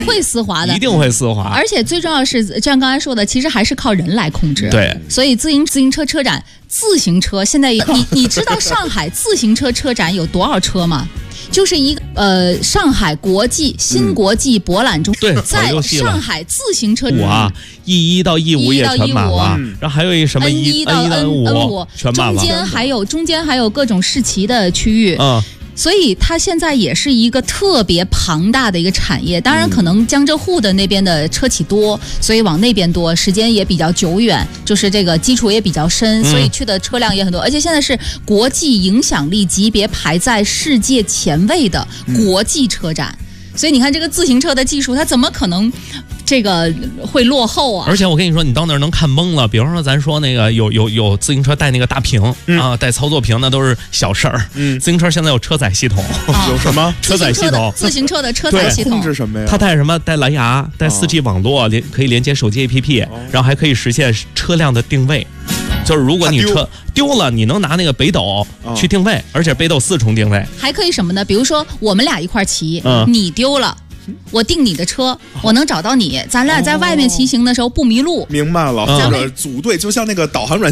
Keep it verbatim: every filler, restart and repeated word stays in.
会丝滑的， 一定会丝滑。 而且最重要的是，就像刚才说的，其实还是靠人来控制。 对， 所以自行自行车车展，自行车现在你你知道上海自行车车展有多少车吗？就是一个呃，上海国际新国际博览中， 对， 在上海自行车五啊 ，E 一到 E 五也全满了，然后还有一什么 N 一到 N 五全满了， 中间还有中间还有各种市旗的区域。 嗯。 所以它现在也是一个特别庞大的一个产业，当然可能江浙沪的那边的车企多，所以往那边多，时间也比较久远，就是这个基础也比较深，所以去的车辆也很多，而且现在是国际影响力级别排在世界前位的国际车展，所以你看这个自行车的技术，它怎么可能这个会落后啊？ 而且我跟你说，你到那儿能看懵了。比方说，咱说那个有有有自行车带那个大屏、嗯、啊，带操作屏那都是小事儿。嗯，自行车现在有车载系统， 啊、 有什么车载系统？ 自行车的车载系统控制什么呀？ 它带什么？带蓝牙，带 四 G 网络，连可以连接手机 A P P，、哦、然后还可以实现车辆的定位。就是如果你车丢了，你能拿那个北斗去定位，哦、而且北斗四重定位。 还可以什么呢？比如说我们俩一块骑， 嗯、 你丢了。我定你的车，我能找到你，咱俩在外面骑行的时候不迷路。 明白了，或者组队，就像那个导航软件。